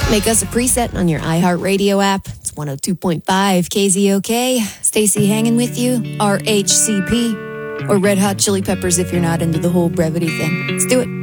Make us a preset on your iHeartRadio app. It's 102.5 KZOK. Stacey hanging with you, RHCP. Or Red Hot Chili Peppers if you're not into the whole brevity thing. Let's do it.